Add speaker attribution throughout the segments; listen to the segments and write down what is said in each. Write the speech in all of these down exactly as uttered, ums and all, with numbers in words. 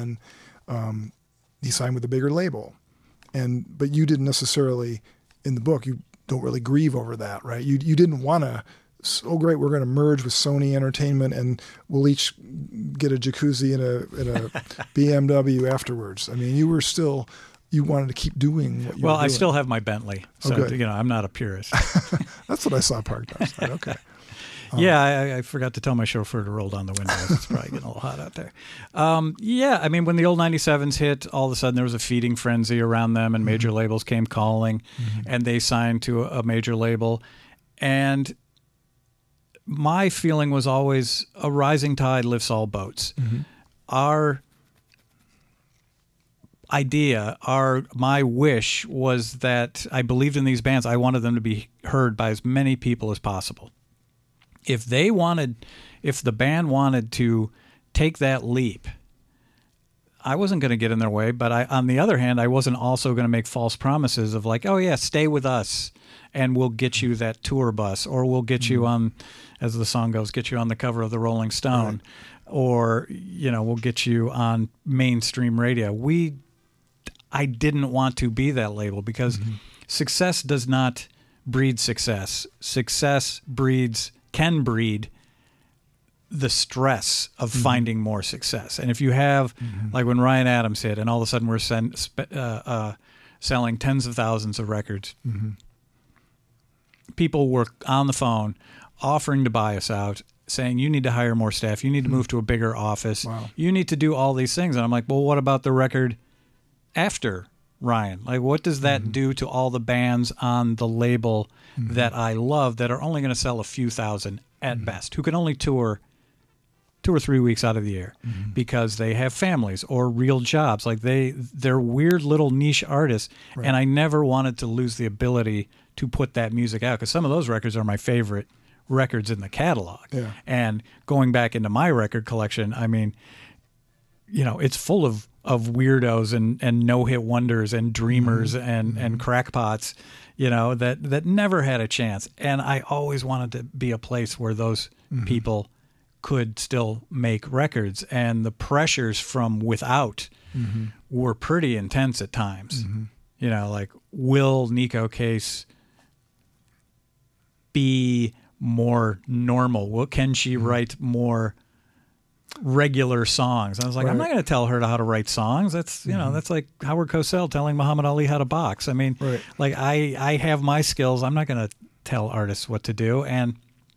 Speaker 1: then um, he signed with a bigger label. And but you didn't necessarily, in the book, you don't really grieve over that, right? You you didn't want to, oh great, we're going to merge with Sony Entertainment and we'll each get a jacuzzi and a, and a B M W afterwards. I mean, you were still, you wanted to keep doing what you
Speaker 2: well,
Speaker 1: were doing.
Speaker 2: I still have my Bentley, so
Speaker 1: oh,
Speaker 2: you know, I'm not a purist.
Speaker 1: That's what I saw parked outside. Okay. Um,
Speaker 2: yeah, I, I forgot to tell my chauffeur to roll down the windows. It's probably getting a little hot out there. Um, yeah, I mean, when the old ninety-sevens hit, all of a sudden there was a feeding frenzy around them, and major mm-hmm. labels came calling, mm-hmm. and they signed to a, a major label. And my feeling was always a rising tide lifts all boats. Mm-hmm. Our idea, our my wish was that I believed in these bands. I wanted them to be heard by as many people as possible. If they wanted, if the band wanted to take that leap, I wasn't going to get in their way. But I, on the other hand, I wasn't also going to make false promises of like, oh yeah, stay with us and we'll get you that tour bus, or we'll get mm-hmm. you on, as the song goes, get you on the cover of the Rolling Stone, right. or, you know, we'll get you on mainstream radio. We, I didn't want to be that label because mm-hmm. success does not breed success. Success breeds can breed the stress of mm-hmm. finding more success. And if you have, mm-hmm. like when Ryan Adams hit, and all of a sudden we're send, uh, uh, selling tens of thousands of records, mm-hmm. people were on the phone offering to buy us out, saying, you need to hire more staff, you need to mm-hmm. move to a bigger office, wow. you need to do all these things. And I'm like, well, what about the record after Ryan? Like, what does that mm-hmm. do to all the bands on the label mm-hmm. that I love that are only going to sell a few thousand at mm-hmm. best, who can only tour two or three weeks out of the year mm-hmm. because they have families or real jobs? Like they, they're weird little niche artists. Right. And I never wanted to lose the ability to put that music out because some of those records are my favorite records in the catalog.
Speaker 1: Yeah.
Speaker 2: And going back into my record collection, I mean, you know, it's full of of weirdos and, and no-hit wonders and dreamers mm-hmm. and, mm-hmm. and crackpots, you know, that, that never had a chance. And I always wanted to be a place where those mm-hmm. people could still make records. And the pressures from without mm-hmm. were pretty intense at times. Mm-hmm. You know, like, will Neko Case be more normal? Well, can she mm-hmm. write more regular songs? I was like, right. I'm not going to tell her how to write songs. That's, you mm-hmm. know, that's like Howard Cosell telling Muhammad Ali how to box. I mean,
Speaker 1: right.
Speaker 2: like I, I have my skills. I'm not going to tell artists what to do. And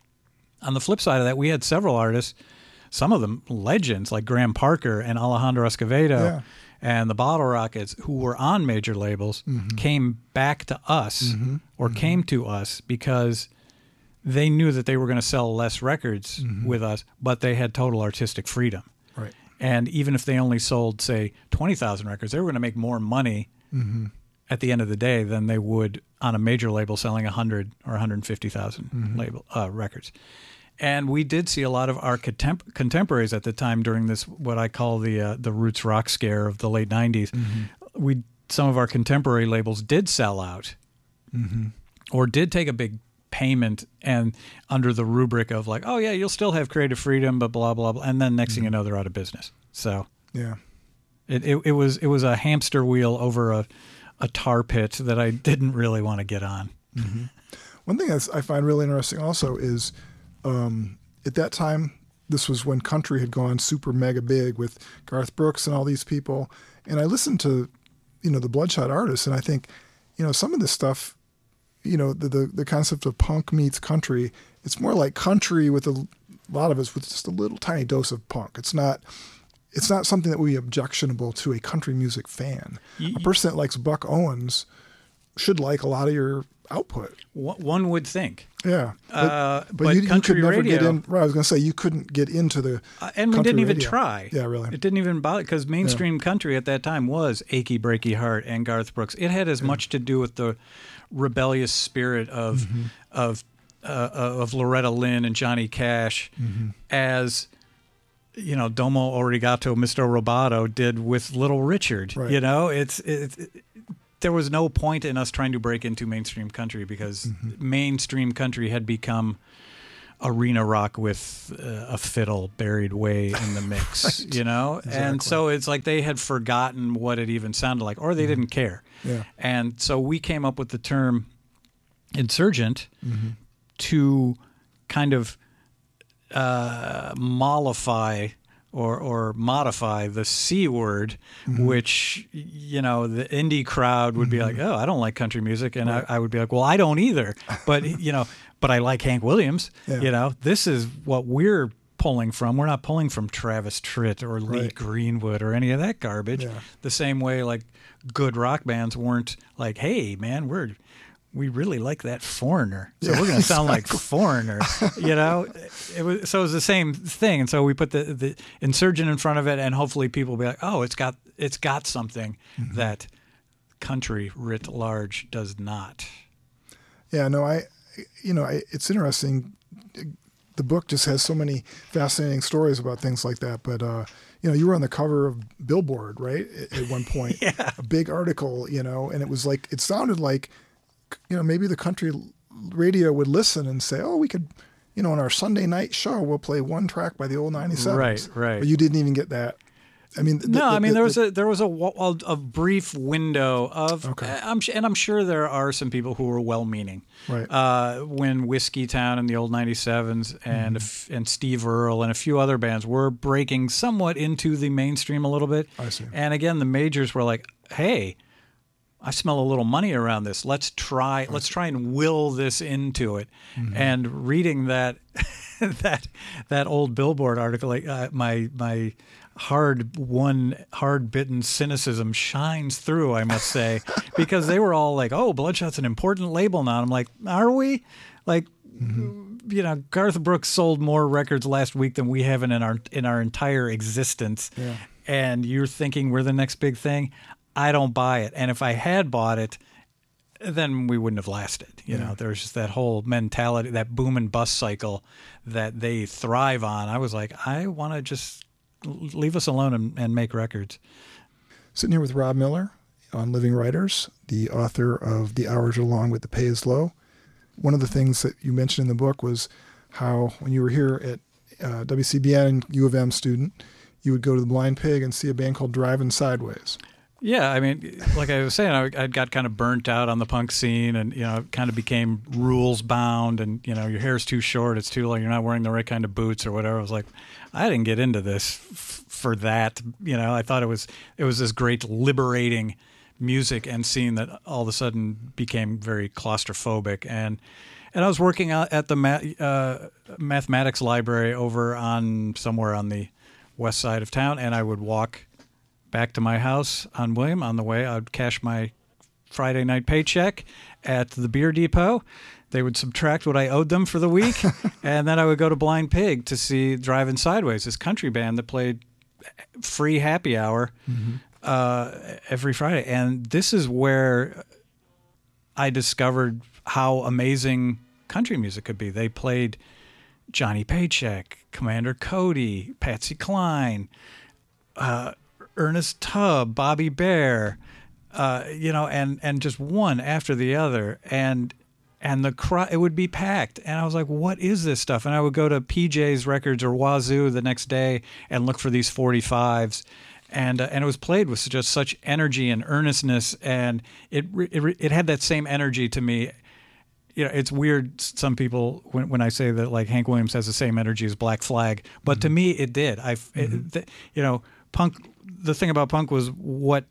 Speaker 2: on the flip side of that, we had several artists, some of them legends like Graham Parker and Alejandro Escovedo
Speaker 1: yeah.
Speaker 2: and the Bottle Rockets, who were on major labels, mm-hmm. came back to us mm-hmm. or mm-hmm. came to us because they knew that they were going to sell less records mm-hmm. with us, but they had total artistic freedom.
Speaker 1: Right.
Speaker 2: And even if they only sold, say, twenty thousand records, they were going to make more money mm-hmm. at the end of the day than they would on a major label selling one hundred or one hundred fifty thousand mm-hmm. label uh, records. And we did see a lot of our contem- contemporaries at the time during this, what I call the uh, the roots rock scare of the late nineties. Mm-hmm. We some of our contemporary labels did sell out mm-hmm. or did take a big payment and under the rubric of like, oh yeah, you'll still have creative freedom, but blah blah blah, and then next mm-hmm. thing you know, they're out of business. So
Speaker 1: yeah,
Speaker 2: it, it it was it was a hamster wheel over a a tar pit that I didn't really want to get on.
Speaker 1: Mm-hmm. One thing that's, I find really interesting also is um, at that time, this was when country had gone super mega big with Garth Brooks and all these people, and I listened to, you know, the Bloodshot artists, and I think, you know, some of this stuff, you know, the, the the concept of punk meets country, it's more like country with a, a lot of us with just a little tiny dose of punk. It's not it's not something that would be objectionable to a country music fan. You, a person that likes Buck Owens should like a lot of your output.
Speaker 2: One would think.
Speaker 1: Yeah. But,
Speaker 2: uh,
Speaker 1: but,
Speaker 2: but
Speaker 1: you,
Speaker 2: country
Speaker 1: you could never
Speaker 2: radio,
Speaker 1: get in. Right, I was going to say, you couldn't get into the
Speaker 2: uh, And we didn't even
Speaker 1: radio.
Speaker 2: try.
Speaker 1: Yeah, really.
Speaker 2: It didn't even bother, because mainstream
Speaker 1: yeah.
Speaker 2: country at that time was Achy Breaky Heart and Garth Brooks. It had as yeah. much to do with the rebellious spirit of mm-hmm. of uh, of Loretta Lynn and Johnny Cash mm-hmm. as, you know, Domo Arigato, Mister Roboto did with Little Richard.
Speaker 1: Right.
Speaker 2: You know, it's it, it, there was no point in us trying to break into mainstream country because mm-hmm. mainstream country had become arena rock with uh, a fiddle buried way in the mix,
Speaker 1: right.
Speaker 2: you know?
Speaker 1: Exactly.
Speaker 2: And so it's like they had forgotten what it even sounded like, or they mm-hmm. didn't care.
Speaker 1: Yeah.
Speaker 2: And so we came up with the term insurgent
Speaker 1: mm-hmm.
Speaker 2: to kind of uh, mollify or or modify the C word, mm-hmm. which, you know, the indie crowd would mm-hmm. be like, oh, I don't like country music. And right. I, I would be like, well, I don't either. But, you know, but I like Hank Williams. Yeah. You know, this is what we're pulling from. We're not pulling from Travis Tritt or Lee right. Greenwood or any of that garbage. Yeah. The same way, like, good rock bands weren't like, hey, man, we're we really like that Foreigner, so yeah, we're going to sound exactly. like Foreigner, you know. It was so it was the same thing, and so we put the, the insurgent in front of it, and hopefully people will be like, oh, it's got it's got something mm-hmm. that country writ large does not.
Speaker 1: Yeah, no, I, you know, I, it's interesting. The book just has so many fascinating stories about things like that, but. Uh, You know, you were on the cover of Billboard, right? At one point,
Speaker 2: yeah.
Speaker 1: a big article, you know, and it was like, it sounded like, you know, maybe the country radio would listen and say, oh, we could, you know, on our Sunday night show, we'll play one track by the old ninety-sevens.
Speaker 2: Right, right.
Speaker 1: But you didn't even get that. I mean, the,
Speaker 2: no,
Speaker 1: the,
Speaker 2: I mean
Speaker 1: the,
Speaker 2: there was
Speaker 1: the,
Speaker 2: a there was a, a, a brief window of,
Speaker 1: okay.
Speaker 2: I'm and I'm sure there are some people who were well-meaning.
Speaker 1: Right.
Speaker 2: Uh, when Whiskey Town and the old ninety-sevens and mm-hmm. and Steve Earle and a few other bands were breaking somewhat into the mainstream a little bit.
Speaker 1: I see.
Speaker 2: And again, the majors were like, hey, I smell a little money around this. Let's try. I let's see. try and will this into it. Mm-hmm. And reading that that that old Billboard article, like, uh, my my. hard won, hard bitten cynicism shines through, I must say, because they were all like, oh, Bloodshot's an important label now. And I'm like, are we? Like, mm-hmm. you know, Garth Brooks sold more records last week than we have in our in our entire existence.
Speaker 1: Yeah.
Speaker 2: And you're thinking we're the next big thing? I don't buy it. And if I had bought it, then we wouldn't have lasted. You yeah. know, there's just that whole mentality, that boom and bust cycle that they thrive on. I was like, I want to just leave us alone and, and make records.
Speaker 1: Sitting here with Rob Miller on Living Writers, the author of The Hours Are Long, But the Pay Is Low. One of the things that you mentioned in the book was how when you were here at uh, W C B N, U of M student, you would go to the Blind Pig and see a band called Driving Sideways.
Speaker 2: Yeah, I mean, like I was saying, I, I got kind of burnt out on the punk scene, and, you know, kind of became rules bound, and, you know, your hair's too short, it's too long, you're not wearing the right kind of boots or whatever. I was like, I didn't get into this f- for that. You know, I thought it was it was this great liberating music and scene that all of a sudden became very claustrophobic. And and I was working out at the ma- uh, mathematics library over on somewhere on the west side of town, and I would walk back to my house on William. On the way, I'd cash my Friday night paycheck at the beer depot. They would subtract what I owed them for the week, and then I would go to Blind Pig to see Driving Sideways, this country band that played free happy hour mm-hmm. uh, every Friday. And this is where I discovered how amazing country music could be. They played Johnny Paycheck, Commander Cody, Patsy Cline, uh, Ernest Tubb, Bobby Bare, uh, you know, and, and just one after the other. And and the crowd, it would be packed. And I was like, what is this stuff? And I would go to P J's Records or Wazoo the next day and look for these forty-fives. And uh, and it was played with just such energy and earnestness. And it, it, it had that same energy to me. You know, it's weird. Some people, when when I say that, like, Hank Williams has the same energy as Black Flag, but mm-hmm. to me, it did. I, mm-hmm. it, you know, punk. The thing about punk was what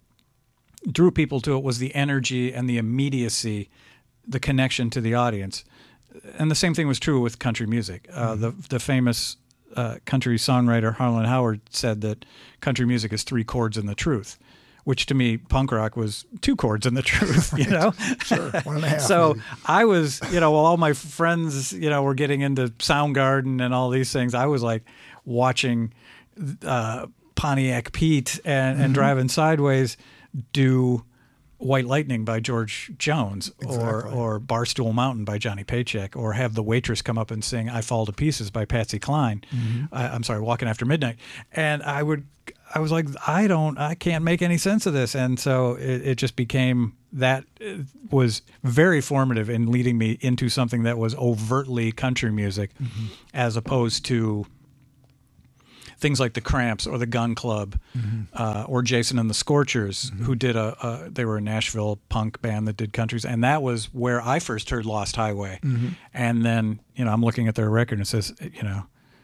Speaker 2: drew people to it was the energy and the immediacy, the connection to the audience, and the same thing was true with country music. Uh, mm-hmm. The the famous uh, country songwriter Harlan Howard said that country music is three chords in the truth, which to me, punk rock was two chords in the truth, you know?
Speaker 1: Sure, one and a half.
Speaker 2: So
Speaker 1: maybe.
Speaker 2: I was, you know, while all my friends, you know, were getting into Soundgarden and all these things, I was like watching uh, Pontiac Pete and, mm-hmm. and Driving Sideways do White Lightning by George Jones, exactly. or or Barstool Mountain by Johnny Paycheck, or have the waitress come up and sing I Fall to Pieces by Patsy Cline. Mm-hmm. I, I'm sorry, Walking After Midnight. And I would I was like, I don't, I can't make any sense of this. And so it, it just became, that was very formative in leading me into something that was overtly country music, mm-hmm. as opposed to things like the Cramps or the Gun Club, mm-hmm. uh, or Jason and the Scorchers, mm-hmm. who did a, a, they were a Nashville punk band that did countries. And that was where I first heard Lost Highway. Mm-hmm. And then, you know, I'm looking at their record and it says, you know,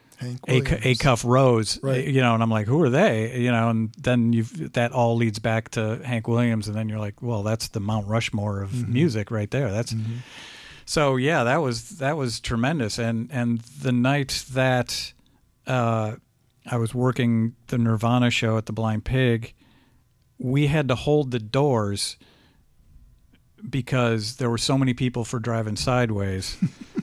Speaker 2: A Cuff Rose, right. you know, and I'm like, who are they? You know, and then you've, that all leads back to Hank Williams. And then you're like, well, that's the Mount Rushmore of mm-hmm. music right there. That's, mm-hmm. so yeah, that was, that was tremendous. And, and the night that, uh, I was working the Nirvana show at the Blind Pig, we had to hold the doors because there were so many people for Driving Sideways.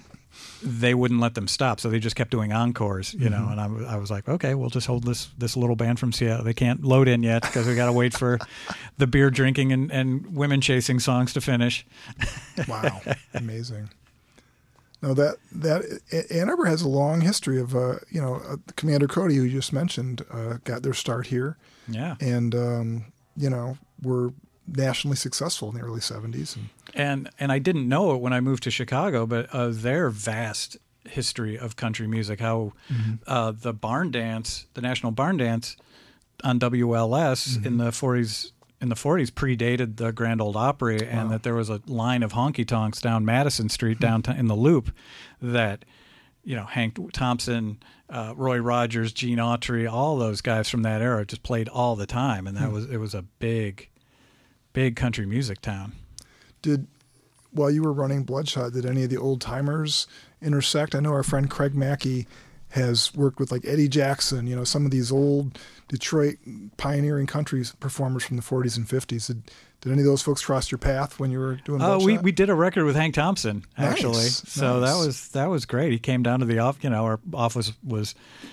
Speaker 2: They wouldn't let them stop, so they just kept doing encores, you mm-hmm. know. And I, I was like, okay, we'll just hold this this little band from Seattle. They can't load in yet because we got to wait for the beer drinking and, and women chasing songs to finish.
Speaker 1: Wow, amazing. No, that that Ann Arbor has a long history of, uh, you know, uh, Commander Cody, who you just mentioned, uh, got their start here.
Speaker 2: Yeah,
Speaker 1: and um, you know, were nationally successful in the early seventies. And
Speaker 2: and and I didn't know it when I moved to Chicago, but uh, their vast history of country music, how mm-hmm. uh, the barn dance, the National Barn Dance on W L S mm-hmm. in the forties. In the forties, predated the Grand Ole Opry, and wow. that there was a line of honky tonks down Madison Street, down in the Loop, that, you know, Hank Thompson, uh, Roy Rogers, Gene Autry, all those guys from that era just played all the time, and that hmm. was it was a big, big country music town.
Speaker 1: Did while you were running Bloodshot, did any of the old timers intersect? I know our friend Craig Mackey has worked with like Eddie Jackson, you know, some of these old Detroit pioneering country performers from the forties and fifties. Did, did any of those folks cross your path when you were doing Bloodshot?
Speaker 2: Uh, we we did a record with Hank Thompson, actually.
Speaker 1: Nice,
Speaker 2: so
Speaker 1: nice.
Speaker 2: that was that was great. He came down to the office, you know, our office was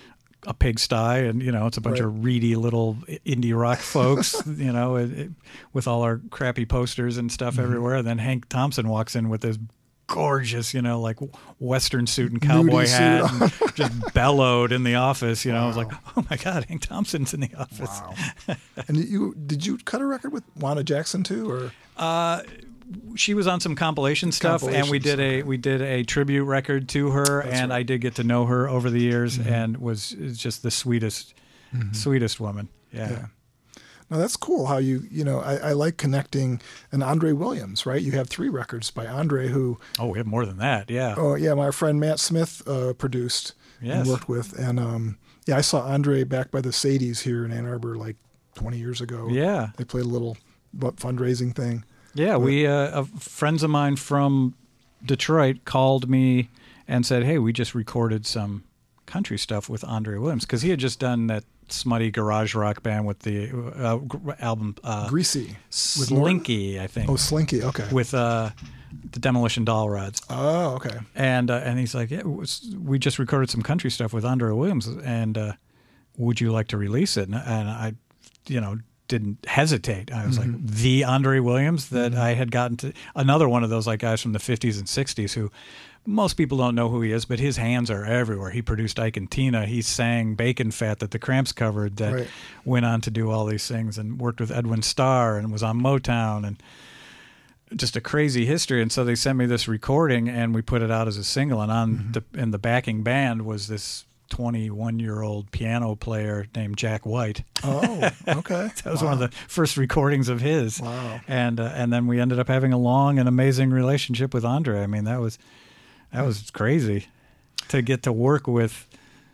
Speaker 2: a pigsty, and, you know, it's a bunch right. of reedy little indie rock folks, you know, it, it, with all our crappy posters and stuff mm-hmm. everywhere. And then Hank Thompson walks in with this gorgeous, you know, like Western suit and cowboy
Speaker 1: Nudie
Speaker 2: hat, and just bellowed in the office. You know, wow. I was like, oh my God, Hank Thompson's in the office.
Speaker 1: Wow. And you did you cut a record with Wanda Jackson too, or?
Speaker 2: Uh, she was on some compilation stuff, and we did a we did a tribute record to her, That's and right. I did get to know her over the years, mm-hmm. and was just the sweetest, mm-hmm. sweetest woman. Yeah.
Speaker 1: yeah. Now that's cool how you, you know, I, I like connecting an Andre Williams, right? You have three records by Andre who...
Speaker 2: Oh, we have more than that, yeah.
Speaker 1: Oh, yeah, my friend Matt Smith uh, produced yes. and worked with. And um, yeah, I saw Andre back by the Sadies here in Ann Arbor like twenty years ago.
Speaker 2: Yeah.
Speaker 1: They played a little fundraising thing.
Speaker 2: Yeah, but, we, uh, uh, friends of mine from Detroit called me and said, hey, we just recorded some country stuff with Andre Williams, because he had just done that smutty garage rock band with the uh, album uh,
Speaker 1: Greasy,
Speaker 2: Slinky, I think.
Speaker 1: Oh, Slinky, okay.
Speaker 2: With uh, the Demolition Doll Rods.
Speaker 1: Oh, okay.
Speaker 2: And uh, and he's like, yeah, it was, we just recorded some country stuff with Andre Williams, and uh, would you like to release it? And, and I, you know, didn't hesitate. I was mm-hmm. like, the Andre Williams that mm-hmm. I had gotten to, another one of those like guys from the fifties and sixties who most people don't know who he is, but his hands are everywhere. He produced Ike and Tina. He sang Bacon Fat that the Cramps covered, that right. went on to do all these things, and worked with Edwin Starr and was on Motown, and just a crazy history. And so they sent me this recording, and we put it out as a single. And on mm-hmm. the in the backing band was this twenty-one-year-old piano player named Jack White.
Speaker 1: Oh, okay.
Speaker 2: That was
Speaker 1: wow.
Speaker 2: one of the first recordings of his.
Speaker 1: Wow.
Speaker 2: And uh, and then we ended up having a long and amazing relationship with Andre. I mean, that was that was crazy to get to work with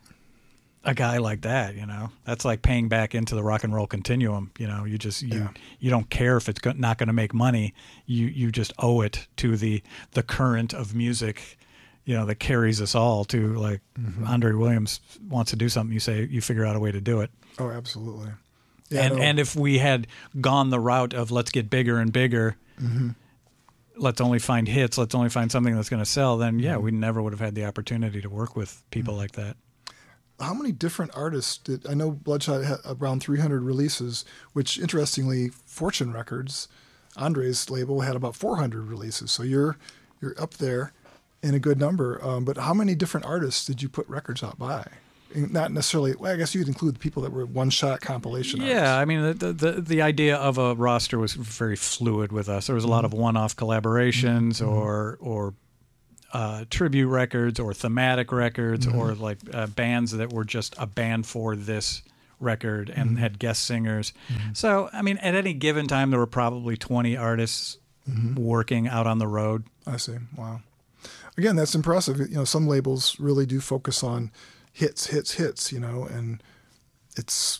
Speaker 2: a guy like that. You know, that's like paying back into the rock and roll continuum. You know, you just you
Speaker 1: yeah.
Speaker 2: you don't care if it's go- not going to make money. You you just owe it to the the current of music, you know, that carries us all. To like mm-hmm. Andre Williams wants to do something, you say, you figure out a way to do it.
Speaker 1: Oh, absolutely. Yeah,
Speaker 2: and
Speaker 1: no.
Speaker 2: and if we had gone the route of let's get bigger and bigger,
Speaker 1: mm-hmm.
Speaker 2: let's only find hits, let's only find something that's going to sell, then yeah,
Speaker 1: mm-hmm.
Speaker 2: we never would have had the opportunity to work with people mm-hmm. like that.
Speaker 1: How many different artists did, I know Bloodshot had around three hundred releases, which interestingly, Fortune Records, Andre's label, had about four hundred releases. So you're you're up there in a good number. Um, but how many different artists did you put records out by? Not necessarily. Well, I guess you'd include the people that were one-shot compilation.
Speaker 2: Yeah,
Speaker 1: artists.
Speaker 2: I mean, the, the the idea of a roster was very fluid with us. There was a lot of one-off collaborations, mm-hmm. or or uh, tribute records, or thematic records, mm-hmm. or like uh, bands that were just a band for this record and mm-hmm. had guest singers. Mm-hmm. So, I mean, at any given time, there were probably twenty artists mm-hmm. working out on the road.
Speaker 1: I see. Wow. Again, that's impressive. You know, some labels really do focus on hits, hits, hits, you know, and it's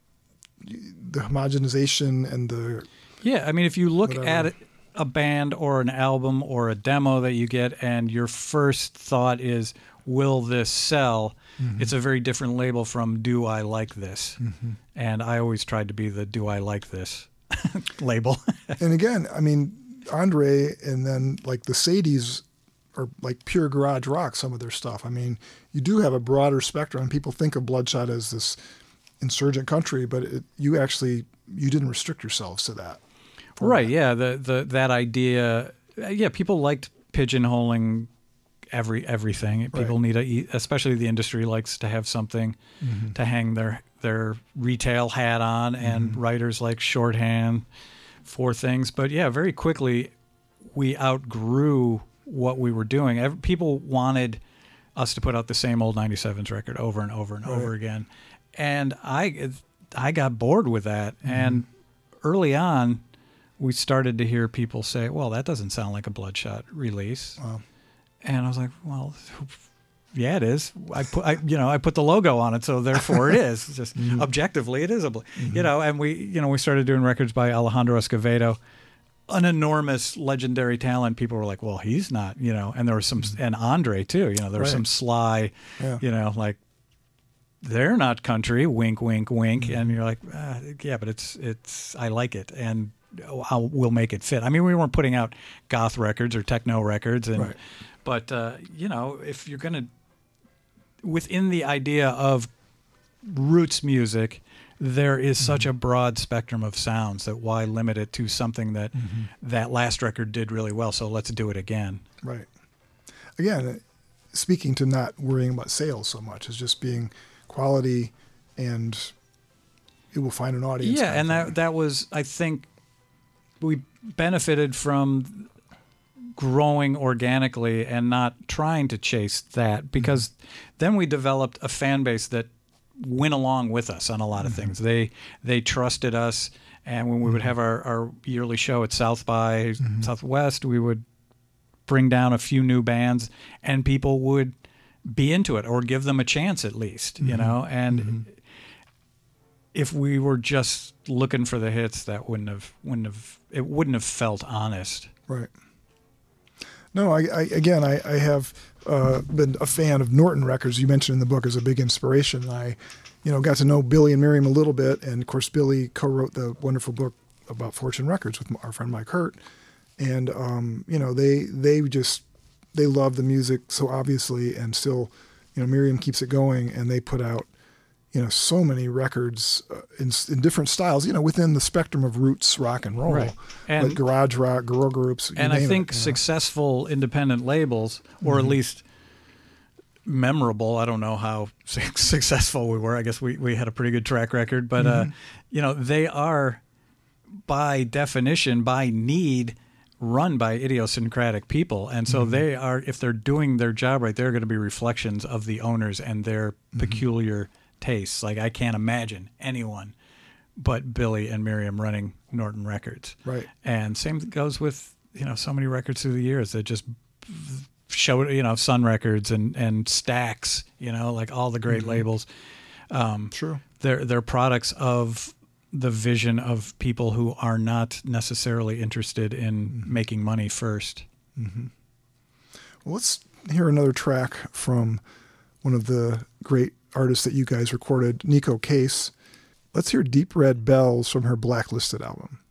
Speaker 1: the homogenization and the...
Speaker 2: Yeah, I mean, if you look
Speaker 1: whatever.
Speaker 2: at a band or an album or a demo that you get and your first thought is, will this sell? Mm-hmm. It's a very different label from do I like this? Mm-hmm. And I always tried to be the do I like this label.
Speaker 1: And again, I mean, Andre and then like the Sadies are like pure garage rock, some of their stuff. I mean, you do have a broader spectrum. People think of Bloodshot as this insurgent country, but it, you actually, you didn't restrict yourselves to that.
Speaker 2: Right, that. yeah. The, the that idea, yeah, people liked pigeonholing every everything. People right. need a, especially the industry likes to have something mm-hmm. to hang their, their retail hat on, and mm-hmm. writers like shorthand for things. But yeah, very quickly we outgrew what we were doing. Every, people wanted us to put out the same old ninety-sevens record over and over and right. over again. And I I got bored with that. Mm-hmm. And early on, we started to hear people say, well, that doesn't sound like a Bloodshot release. Wow. And I was like, well, yeah, it is. I put, I, you know, I put the logo on it, so therefore it is. Just mm-hmm. objectively, it is a, mm-hmm. you know. And we, you know, we started doing records by Alejandro Escovedo, an enormous legendary talent. People were like, well, he's not, you know. And there was some, and Andre too. You know, there was right. some sly,
Speaker 1: yeah.
Speaker 2: you know, like they're not country. Wink, wink, wink.
Speaker 1: Mm-hmm.
Speaker 2: And you're like, ah, yeah, but it's it's. I like it, and I'll, we'll make it fit. I mean, we weren't putting out goth records or techno records, and.
Speaker 1: Right.
Speaker 2: But, uh, you know, if you're going to, within the idea of roots music, there is mm-hmm. such a broad spectrum of sounds that why limit it to something that mm-hmm. that last record did really well, so let's do it again.
Speaker 1: Right. Again, speaking to not worrying about sales so much, as just being quality and it will find an audience.
Speaker 2: Yeah, and that, that was, I think, we benefited from growing organically and not trying to chase that, because mm-hmm. then we developed a fan base that went along with us on a lot of mm-hmm. things. They they trusted us, and when we would have our, our yearly show at South by mm-hmm. Southwest, we would bring down a few new bands, and people would be into it or give them a chance at least, mm-hmm. you know. And mm-hmm. if we were just looking for the hits, that wouldn't have wouldn't have it wouldn't have felt honest.
Speaker 1: Right. No, I, I again, I, I have uh, been a fan of Norton Records. You mentioned in the book as a big inspiration. I, you know, got to know Billy and Miriam a little bit, and of course, Billy co-wrote the wonderful book about Fortune Records with our friend Mike Hurt, and um, you know, they they just they love the music so obviously, and still, you know, Miriam keeps it going, and they put out, you know, so many records uh, in, in different styles, you know, within the spectrum of roots rock and roll,
Speaker 2: right. and,
Speaker 1: like garage rock, girl groups.
Speaker 2: And I think
Speaker 1: it, you know?
Speaker 2: successful independent labels, or mm-hmm. at least memorable, I don't know how successful we were. I guess we, we had a pretty good track record, but, mm-hmm. uh, you know, they are by definition, by need, run by idiosyncratic people. And so mm-hmm. they are, if they're doing their job right, they're going to be reflections of the owners and their mm-hmm. peculiar tastes. Like, I can't imagine anyone but Billy and Miriam running Norton Records.
Speaker 1: Right.
Speaker 2: And same goes with, you know, so many records through the years that just show, you know, Sun Records and, and Stax, you know, like all the great mm-hmm. labels. Um,
Speaker 1: True.
Speaker 2: They're, they're products of the vision of people who are not necessarily interested in mm-hmm. making money first.
Speaker 1: Mm-hmm. Well, let's hear another track from one of the great artists that you guys recorded, Neko Case. Let's hear Deep Red Bells from her Blacklisted album.